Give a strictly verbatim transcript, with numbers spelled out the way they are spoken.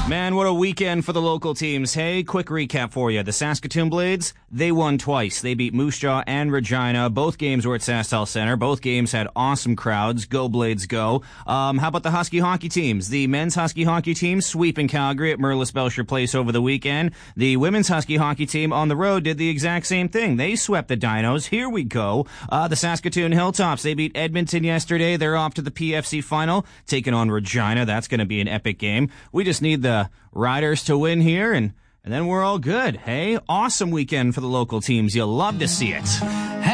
Man, what a weekend for the local teams. Hey, quick recap for you. The Saskatoon Blades, they won twice. They beat Moose Jaw and Regina. Both games were at SaskTel Center. Both games had awesome crowds. Go Blades, go. Um, how about the Husky hockey teams? The men's Husky hockey team sweeping Calgary at Merlis Belcher Place over the weekend. The women's Husky hockey team on the road did the exact same thing. They swept the Dinos. Here we go. Uh, the Saskatoon Hilltops, they beat Edmonton yesterday. They're off to the P F C final, taking on Regina. That's going to be an epic game. We just need the Riders to win here, and, and then we're all good. Hey, awesome weekend for the local teams. You'll love to see it.